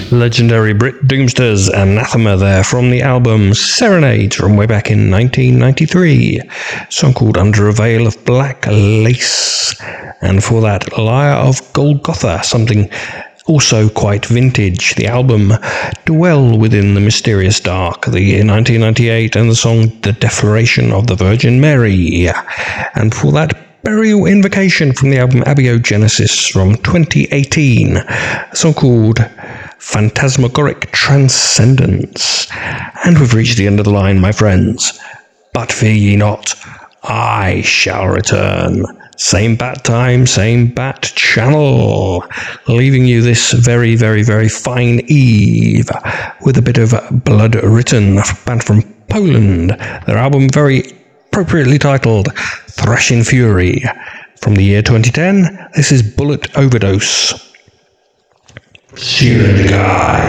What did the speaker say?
Legendary Brit Doomsters, Anathema there from the album Serenade from way back in 1993. A song called Under a Veil of Black Lace. And for that, Lyre of Golgotha, something also quite vintage. The album Dwell Within the Mysterious Dark, the year 1998, and the song The Defloration of the Virgin Mary. And for that, Burial Invocation from the album Abiogenesis from 2018, a song called Phantasmagoric Transcendence. And we've reached the end of the line, my friends. But fear ye not, I shall return. Same bat time, same bat channel. Leaving you this very, very, very fine eve with a bit of Blood Written, a band from Poland. Their album very appropriately titled Thrashing Fury. From the year 2010, this is Bullet Overdose. See you in the guy.